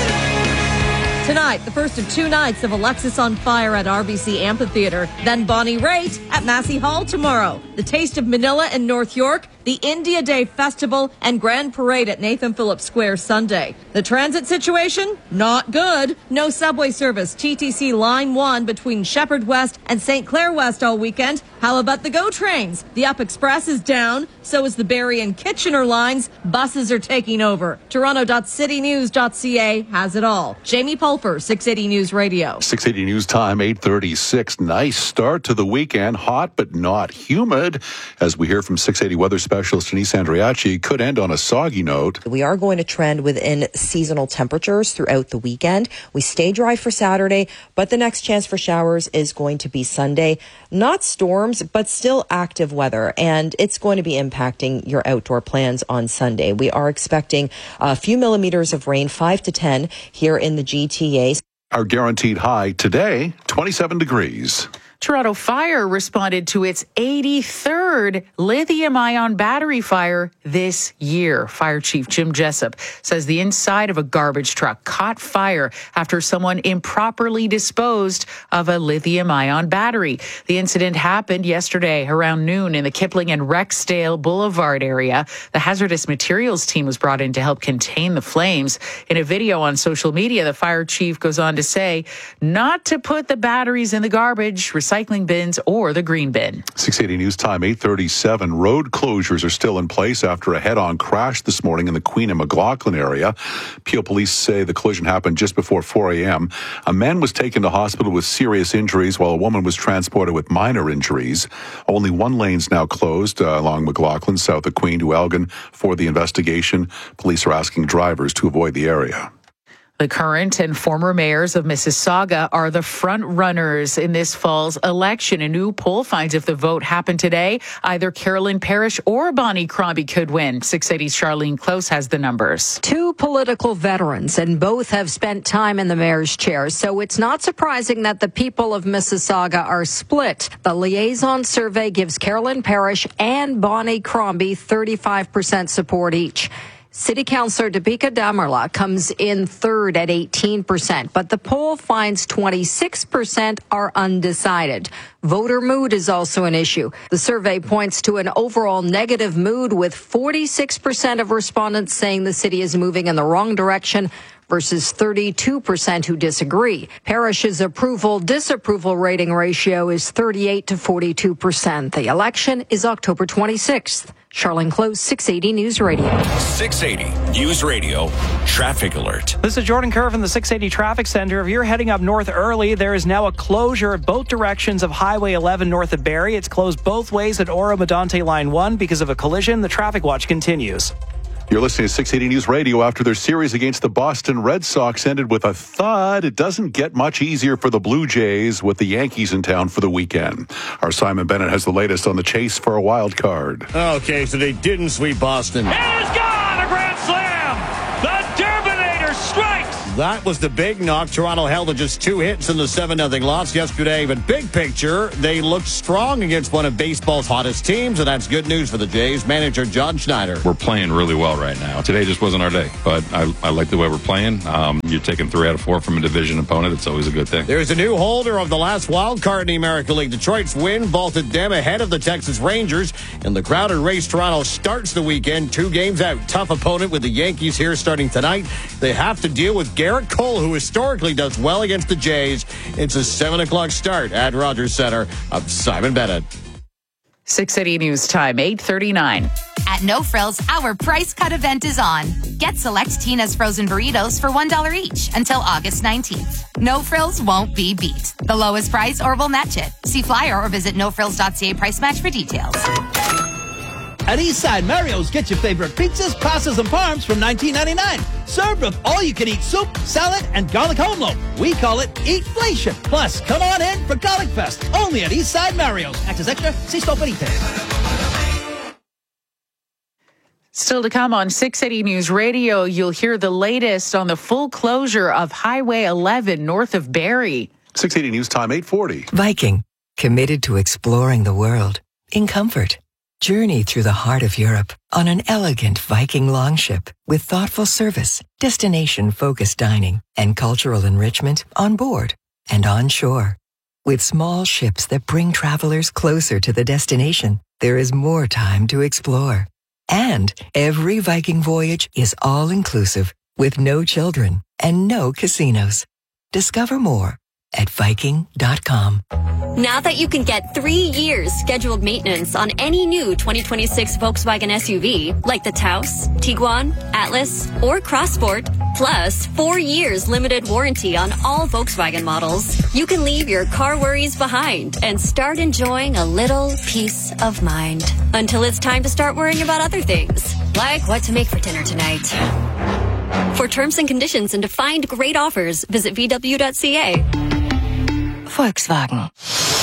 Tonight, the first of two nights of Alexis on Fire at R B C Amphitheatre. Then Bonnie Raitt at Massey Hall tomorrow. The Taste of Manila in North York, the India Day Festival, and Grand Parade at Nathan Phillips Square Sunday. The transit situation? Not good. No subway service. T T C Line one between Shepherd West and Saint Clair West all weekend. How about the GO trains? The Up Express is down. So is the Barrie and Kitchener lines. Buses are taking over. Toronto dot city news dot c a has it all. Jamie Pulfer, six eighty News Radio. six eighty News Time, eight thirty-six. Nice start to the weekend. Hot but not humid. As we hear from six eighty weather specialist Denise Andriachi, could end on a soggy note. We are going to trend within seasonal temperatures throughout the weekend. We stay dry for Saturday, but the next chance for showers is going to be Sunday. Not storms, but still active weather, and it's going to be impacting your outdoor plans on Sunday. We are expecting a few millimeters of rain, five to ten, here in the G T A. Our guaranteed high today, twenty-seven degrees. Toronto Fire responded to its eighty-third lithium-ion battery fire this year. Fire Chief Jim Jessup says the inside of a garbage truck caught fire after someone improperly disposed of a lithium-ion battery. The incident happened yesterday around noon in the Kipling and Rexdale Boulevard area. The hazardous materials team was brought in to help contain the flames. In a video on social media, the fire chief goes on to say not to put the batteries in the garbage, recycling bins, or the green bin. six eighty News Time, eight thirty-seven. Road closures are still in place after a head-on crash this morning in the Queen and McLaughlin area. Peel police say the collision happened just before four a.m. A man was taken to hospital with serious injuries while a woman was transported with minor injuries. Only one lane's now closed uh, along McLaughlin, south of Queen to Elgin for the investigation. Police are asking drivers to avoid the area. The current and former mayors of Mississauga are the front runners in this fall's election. A new poll finds if the vote happened today, either Carolyn Parrish or Bonnie Crombie could win. six eighty's Charlene Close has the numbers. Two political veterans, and both have spent time in the mayor's chair, so it's not surprising that the people of Mississauga are split. The liaison survey gives Carolyn Parrish and Bonnie Crombie thirty-five percent support each. City Councillor Deepika Damarla comes in third at eighteen percent, but the poll finds twenty-six percent are undecided. Voter mood is also an issue. The survey points to an overall negative mood, with forty-six percent of respondents saying the city is moving in the wrong direction versus thirty-two percent who disagree. Parish's approval-disapproval rating ratio is thirty-eight to forty-two percent. The election is October twenty-sixth. Charlene Close, six eighty News Radio. six eighty News Radio Traffic Alert. This is Jordan Kerr from the six eighty Traffic Center. If you're heading up north early, there is now a closure at both directions of Highway eleven north of Barrie. It's closed both ways at Oro-Medonte Line one because of a collision. The traffic watch continues. You're listening to six eighty News Radio. After their series against the Boston Red Sox ended with a thud, it doesn't get much easier for the Blue Jays with the Yankees in town for the weekend. Our Simon Bennett has the latest on the chase for a wild card. Okay, so they didn't sweep Boston. It is gone! A grand slam! The Terminator strikes! That was the big knock. Toronto held to just two hits in the seven nothing loss yesterday. But big picture, they looked strong against one of baseball's hottest teams, and that's good news for the Jays. Manager John Schneider. We're playing really well right now. Today just wasn't our day, but I, I like the way we're playing. Um, you're taking three out of four from a division opponent. It's always a good thing. There's a new holder of the last wild card in the American League. Detroit's win vaulted them ahead of the Texas Rangers. In the crowded race, Toronto starts the weekend two games out. Tough opponent with the Yankees here starting tonight. They have to deal with Garrett Cole, who historically does well against the Jays. It's a seven o'clock start at Rogers Center. I'm Simon Bennett. six eighty News Time, eight thirty-nine. At No Frills, our price cut event is on. Get select Tina's frozen burritos for one dollar each until August nineteenth. No Frills won't be beat. The lowest price or we'll match it. See flyer or visit no frills dot c a price match for details. At Eastside Mario's, get your favorite pizzas, pastas, and parms from nineteen ninety-nine. Served with all-you-can-eat soup, salad, and garlic home loaf. We call it Eatflation. Plus, come on in for Garlic Fest, only at Eastside Mario's. Access extra, see store for details. Still to come on six eighty News Radio, you'll hear the latest on the full closure of Highway eleven north of Barrie. six eighty News Time, eight forty. Viking, committed to exploring the world in comfort. Journey through the heart of Europe on an elegant Viking longship with thoughtful service, destination-focused dining, and cultural enrichment on board and on shore. With small ships that bring travelers closer to the destination, there is more time to explore. And every Viking voyage is all-inclusive with no children and no casinos. Discover more at Viking dot com. Now that you can get three years scheduled maintenance on any new twenty twenty-six Volkswagen S U V, like the Taos, Tiguan, Atlas, or Crossport, plus four years limited warranty on all Volkswagen models, you can leave your car worries behind and start enjoying a little peace of mind. Until it's time to start worrying about other things, like what to make for dinner tonight. For terms and conditions and to find great offers, visit v w dot c a. Volkswagen.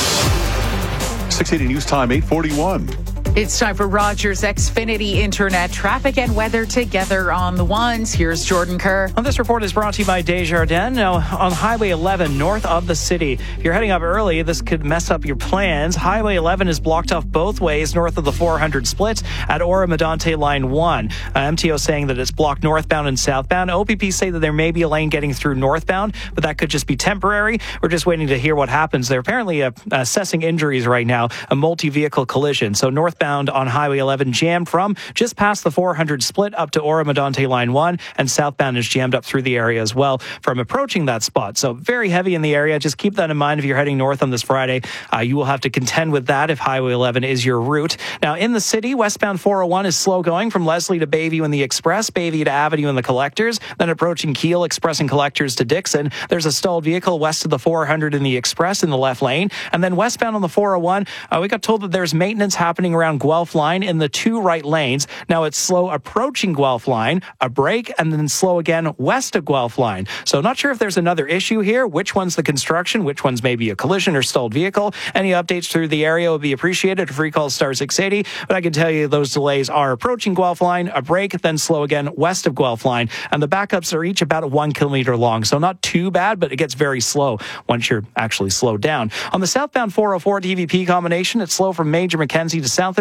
six eighty News Time, eight forty-one. It's time for Rogers Xfinity Internet traffic and weather together on the ones. Here's Jordan Kerr. Well, this report is brought to you by Desjardins. Now, on Highway eleven, north of the city. If you're heading up early, this could mess up your plans. Highway eleven is blocked off both ways north of the four hundred split at Oro-Medonte Line one. Uh, M T O saying that it's blocked northbound and southbound. O P P say that there may be a lane getting through northbound, but that could just be temporary. We're just waiting to hear what happens. They're apparently uh, assessing injuries right now, a multi-vehicle collision. So northbound on Highway eleven jammed from just past the four hundred split up to Oro-Medonte Line one, and southbound is jammed up through the area as well from approaching that spot. So very heavy in the area. Just keep that in mind if you're heading north on this Friday. Uh, you will have to contend with that if Highway eleven is your route. Now in the city, westbound four oh one is slow going from Leslie to Bayview in the Express, Bayview to Avenue in the Collectors, then approaching Keele, Express and Collectors to Dixon. There's a stalled vehicle west of the four hundred in the Express in the left lane. And then westbound on the four oh one, uh, we got told that there's maintenance happening around Guelph Line in the two right lanes. Now it's slow approaching Guelph Line, a break, and then slow again west of Guelph Line. So not sure if there's another issue here. Which one's the construction? Which one's maybe a collision or stalled vehicle? Any updates through the area would be appreciated. Free call star six eighty. But I can tell you those delays are approaching Guelph Line, a break, then slow again west of Guelph Line. And the backups are each about one kilometer long. So not too bad, but it gets very slow once you're actually slowed down. On the southbound four oh four D V P combination, it's slow from Major Mackenzie to south of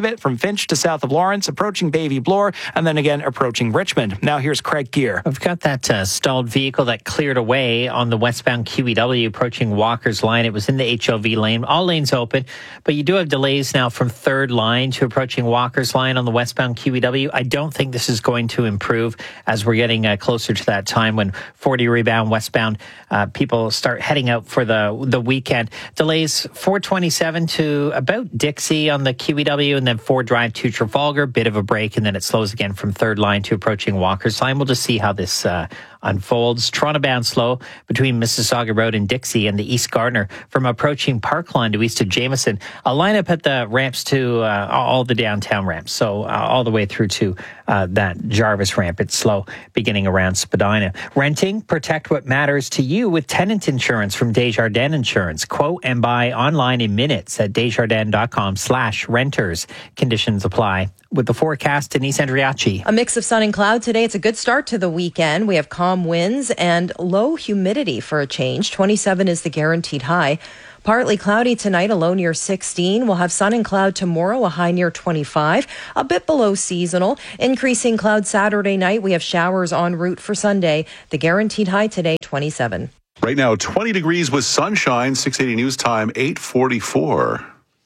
of it from Finch to south of Lawrence, approaching Bayview Bloor, and then again approaching Richmond. Now here's Craig Gear. We've got that uh, stalled vehicle that cleared away on the westbound Q E W approaching Walker's Line. It was in the H L V lane. All lanes open, but you do have delays now from third line to approaching Walker's Line on the westbound Q E W. I don't think this is going to improve as we're getting uh, closer to that time when forty rebound westbound uh, people start heading out for the the weekend. Delays four twenty-seven to about Dixie on the Q E W, and then four Drive to Trafalgar, bit of a break, and then it slows again from third line to approaching Walker's Line. We'll just see how this uh, unfolds. Toronto bound slow between Mississauga Road and Dixie and the East Gardner from approaching Parkland to east of Jameson. A lineup at the ramps to uh, all the downtown ramps, so uh, all the way through to uh, that Jarvis ramp. It's slow beginning around Spadina. Renting, protect what matters to you with tenant insurance from Desjardins Insurance. Quote and buy online in minutes at desjardins.com slash renters. Conditions apply. With the forecast, Denise Andriachi. A mix of sun and cloud today. It's a good start to the weekend. We have calm winds and low humidity for a change. twenty-seven is the guaranteed high. Partly cloudy tonight, a low near sixteen. We'll have sun and cloud tomorrow, a high near twenty-five, a bit below seasonal. Increasing cloud Saturday night. We have showers en route for Sunday. The guaranteed high today, twenty-seven. Right now, twenty degrees with sunshine. six eighty news time, eight forty-four.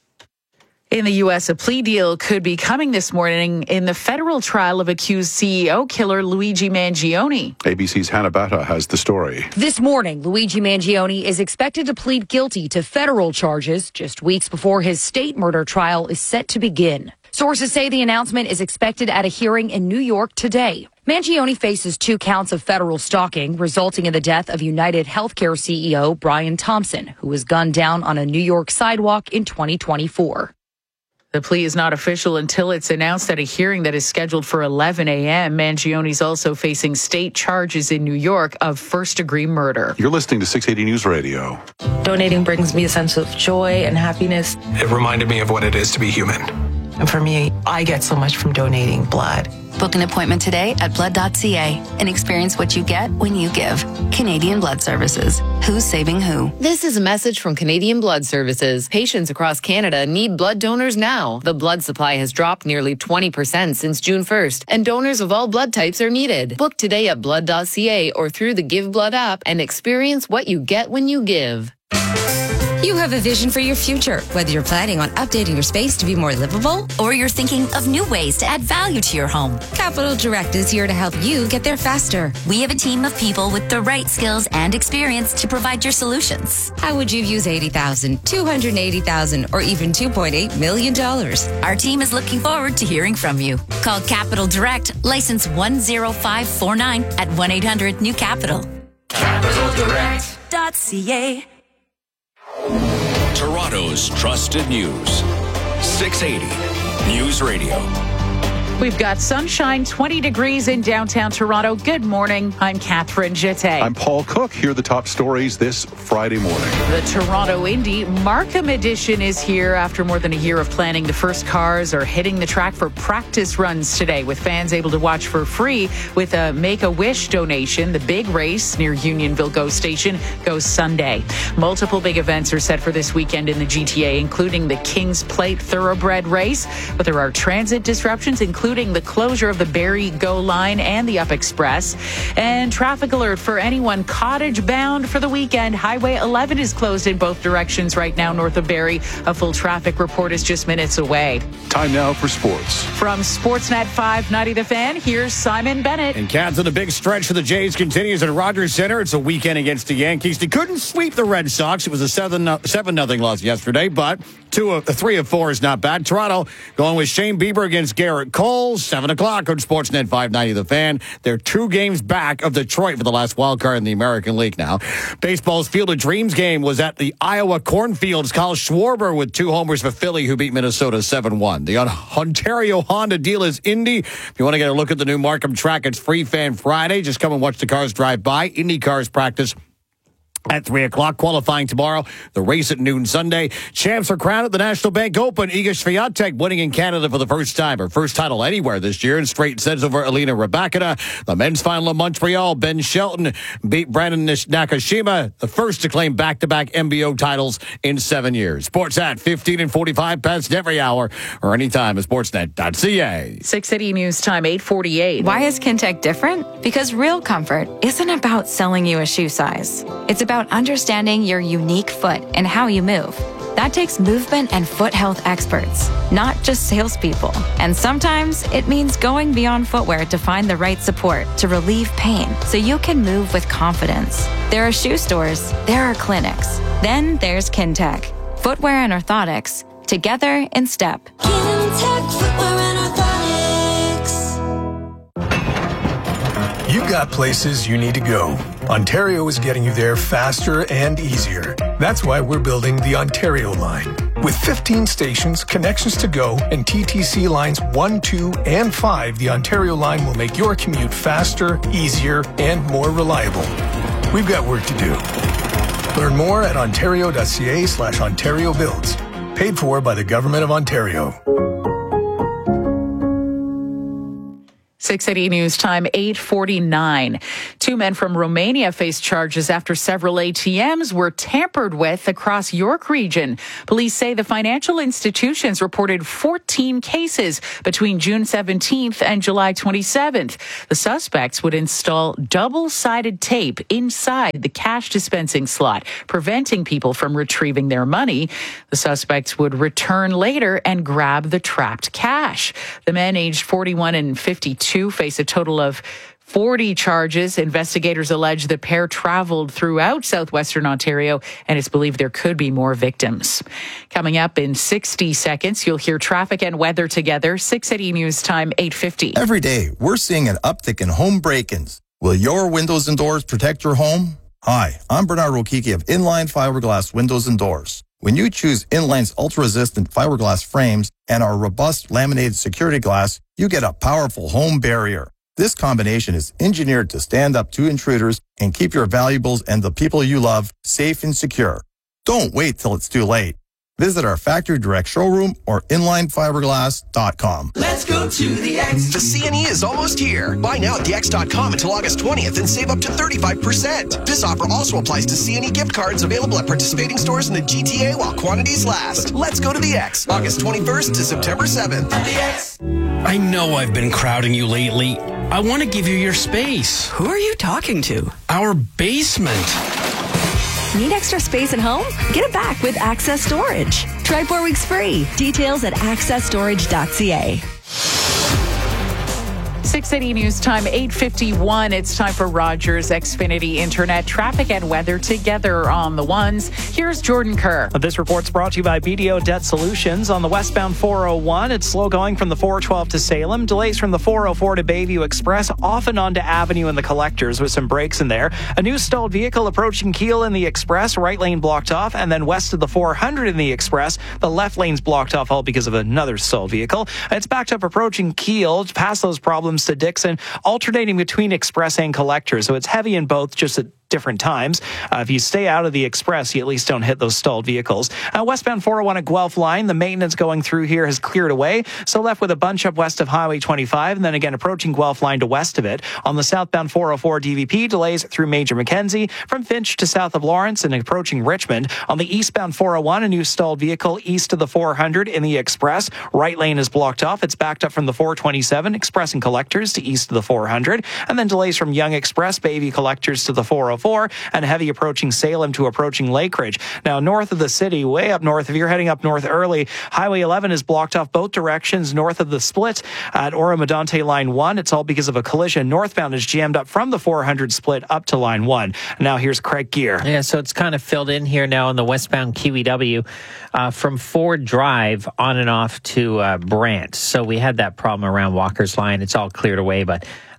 In the U S, a plea deal could be coming this morning in the federal trial of accused C E O killer Luigi Mangione. A B C's Hannah Batta has the story. This morning, Luigi Mangione is expected to plead guilty to federal charges just weeks before his state murder trial is set to begin. Sources say the announcement is expected at a hearing in New York today. Mangione faces two counts of federal stalking, resulting in the death of United Healthcare C E O Brian Thompson, who was gunned down on a New York sidewalk in twenty twenty-four. The plea is not official until it's announced at a hearing that is scheduled for eleven a.m. Mangione's also facing state charges in New York of first-degree murder. You're listening to six eighty News Radio. Donating brings me a sense of joy and happiness. It reminded me of what it is to be human. And for me, I get so much from donating blood. Book an appointment today at blood dot c a and experience what you get when you give. Canadian Blood Services. Who's saving who? This is a message from Canadian Blood Services. Patients across Canada need blood donors now. The blood supply has dropped nearly twenty percent since June first, and donors of all blood types are needed. Book today at blood dot c a or through the Give Blood app and experience what you get when you give. You have a vision for your future, whether you're planning on updating your space to be more livable, or you're thinking of new ways to add value to your home. Capital Direct is here to help you get there faster. We have a team of people with the right skills and experience to provide your solutions. How would you use eighty thousand dollars, two hundred eighty thousand dollars, or even two point eight million dollars? Our team is looking forward to hearing from you. Call Capital Direct, license one zero five four nine at one eight hundred new capital. capital direct dot c a. Toronto's trusted news. six eighty News Radio. We've got sunshine, twenty degrees in downtown Toronto. Good morning. I'm Catherine Jeté. I'm Paul Cook. Here are the top stories this Friday morning. The Toronto Indy Markham edition is here after more than a year of planning. The first cars are hitting the track for practice runs today, with fans able to watch for free with a Make-A-Wish donation. The big race near Unionville GO Station goes Sunday. Multiple big events are set for this weekend in the G T A, including the Kings Plate Thoroughbred Race, but there are transit disruptions, including including the closure of the Barrie GO line and the Up Express. And traffic alert for anyone cottage bound for the weekend. Highway eleven is closed in both directions right now north of Barrie. A full traffic report is just minutes away. Time now for sports. From Sportsnet five ninety The Fan, here's Simon Bennett. And Cats, the big stretch for the Jays continues at Rogers Center. It's a weekend against the Yankees. They couldn't sweep the Red Sox. It was a seven nothing loss yesterday, but two of three of four is not bad. Toronto going with Shane Bieber against Garrett Cole. seven o'clock on Sportsnet five ninety The Fan. They're two games back of Detroit for the last wild card in the American League now. Baseball's Field of Dreams game was at the Iowa Cornfields. Kyle Schwarber with two homers for Philly, who beat Minnesota seven one. The Ontario Honda deal is Indy. If you want to get a look at the new Markham track, it's Free Fan Friday. Just come and watch the cars drive by. Indy cars practice At three o'clock, qualifying tomorrow. The race at noon Sunday. Champs are crowned at the National Bank Open. Iga Swiatek winning in Canada for the first time. Her first title anywhere this year in straight sets over Elena Rybakina. The men's final in Montreal. Ben Shelton beat Brandon Nakashima, the first to claim back-to-back M B O titles in seven years. Sports at fifteen and forty-five past every hour or anytime at sportsnet dot c a. six eighty News Time, eight forty-eight. Why is Kintec different? Because real comfort isn't about selling you a shoe size. It's about understanding your unique foot and how you move. That takes movement and foot health experts, not just salespeople. And sometimes it means going beyond footwear to find the right support to relieve pain so you can move with confidence. There are shoe stores, there are clinics. Then there's Kintec. Footwear and orthotics, together in step. Kintec Footwear and Orthotics. You've got places you need to go. Ontario is getting you there faster and easier. That's why we're building the Ontario line. With fifteen stations, connections to go, and T T C lines one, two, and five, the Ontario line will make your commute faster, easier, and more reliable. We've got work to do. Learn more at ontario.ca slash Ontario Builds. Paid for by the Government of Ontario. six eighty News Time, eight forty-nine. Two men from Romania face charges after several A T Ms were tampered with across York Region. Police say the financial institutions reported fourteen cases between June seventeenth and July twenty-seventh. The suspects would install double-sided tape inside the cash dispensing slot, preventing people from retrieving their money. The suspects would return later and grab the trapped cash. The men aged forty-one and fifty-two face a total of forty charges. Investigators allege the pair traveled throughout southwestern Ontario, and it's believed there could be more victims. Coming up in sixty seconds, you'll hear traffic and weather together. six eighty News Time, eight fifty. Every day, we're seeing an uptick in home break-ins. Will your windows and doors protect your home? Hi, I'm Bernard Rokiki of Inline Fiberglass Windows and Doors. When you choose Inline's ultra-resistant fiberglass frames and our robust laminated security glass, you get a powerful home barrier. This combination is engineered to stand up to intruders and keep your valuables and the people you love safe and secure. Don't wait till it's too late. Visit our factory direct showroom or inline fiberglass dot com. Let's go to the X. The C N E is almost here. Buy now at the x dot com until August twentieth and save up to thirty-five percent. This offer also applies to C N E gift cards available at participating stores in the G T A while quantities last. Let's go to the X. August twenty-first to September seventh. At the X. I know I've been crowding you lately. I want to give you your space. Who are you talking to? Our basement. Need extra space at home? Get it back with Access Storage. Try four weeks free. Details at access storage dot c a. six eighty News Time, eight fifty-one. It's time for Rogers Xfinity Internet traffic and weather together on the ones. Here's Jordan Kerr. This report's brought to you by B D O Debt Solutions. On the westbound four oh one, it's slow going from the four twelve to Salem. Delays from the four oh four to Bayview Express, off and onto Avenue and the Collectors with some breaks in there. A new stalled vehicle approaching Kiel in the Express, right lane blocked off, and then west of the four hundred in the Express, the left lane's blocked off, all because of another stalled vehicle. It's backed up approaching Kiel, past those problems to Dixon, alternating between Express and Collectors. So it's heavy in both, just at different times. Uh, if you stay out of the Express, you at least don't hit those stalled vehicles. Uh, westbound four oh one at Guelph line, the maintenance going through here has cleared away. So left with a bunch up west of Highway twenty-five, and then again approaching Guelph line to west of it. On the southbound four oh four D V P, delays through Major Mackenzie, from Finch to south of Lawrence and approaching Richmond. On the eastbound four oh one, a new stalled vehicle east of the four hundred in the Express. Right lane is blocked off. It's backed up from the four twenty-seven, Express and Collectors to east of the four hundred. And then delays from Young Express, Bayview Collectors to the four oh four, and heavy approaching Salem to approaching Lake Ridge. Now, north of the city, way up north, if you're heading up north early, Highway eleven is blocked off both directions north of the split at Oro-Medonte Line one. It's all because of a collision. Northbound is jammed up from the four hundred split up to Line one. Now, here's Craig Gear. Yeah, so it's kind of filled in here now on the westbound Q E W uh, from Ford Drive on and off to uh, Brant. So we had that problem around Walker's Line. It's all cleared away, but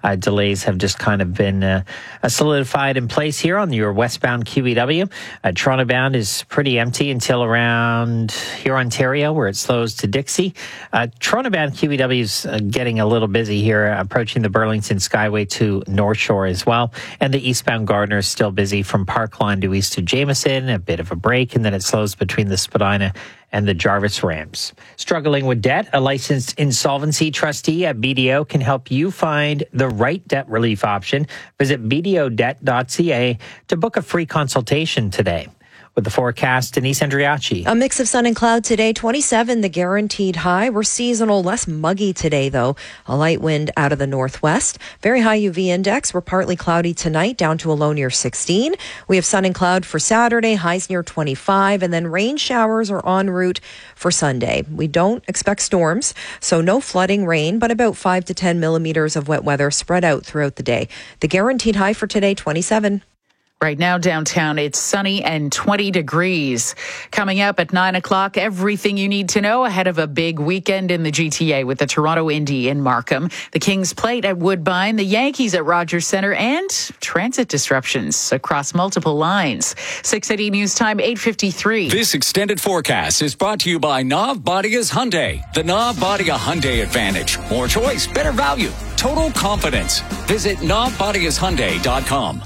Uh, delays have just kind of been uh, solidified in place here on your westbound Q E W. Uh, Toronto bound is pretty empty until around here, Ontario, where it slows to Dixie. Uh, Toronto bound Q E W is uh, getting a little busy here, approaching the Burlington Skyway to North Shore as well. And the eastbound Gardiner is still busy from Parkline to east to Jameson, a bit of a break, and then it slows between the Spadina and the Jarvis ramps. Struggling with debt, a licensed insolvency trustee at B D O can help you find the right debt relief option. Visit b d o debt dot c a to book a free consultation today. With the forecast, Denise Andriachi. A mix of sun and cloud today, twenty-seven, the guaranteed high. We're seasonal, less muggy today, though. A light wind out of the northwest. Very high U V index. We're partly cloudy tonight, down to a low near sixteen. We have sun and cloud for Saturday, highs near twenty-five, and then rain showers are en route for Sunday. We don't expect storms, so no flooding rain, but about five to ten millimeters of wet weather spread out throughout the day. The guaranteed high for today, twenty-seven. Right now downtown, it's sunny and twenty degrees. Coming up at nine o'clock, everything you need to know ahead of a big weekend in the G T A with the Toronto Indy in Markham, the Kings Plate at Woodbine, the Yankees at Rogers Centre, and transit disruptions across multiple lines. six eighty News Time, eight fifty-three. This extended forecast is brought to you by Navbadia's Hyundai. The Navbadia Hyundai Advantage. More choice, better value, total confidence. Visit navbadias hyundai dot com.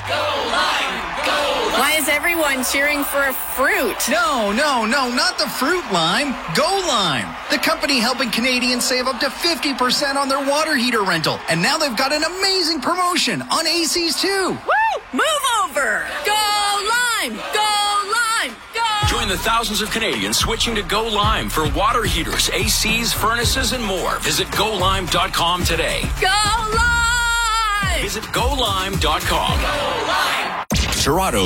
Why is everyone cheering for a fruit? No, no, no, not the fruit lime. Go Lime, the company helping Canadians save up to fifty percent on their water heater rental. And now they've got an amazing promotion on A Cs too. Woo! Move over! Go Lime! Go Lime! Go! Join the thousands of Canadians switching to Go Lime for water heaters, A Cs, furnaces, and more. Visit go lime dot com today. Go Lime! Visit go lime dot com. Go Lime! Toronto.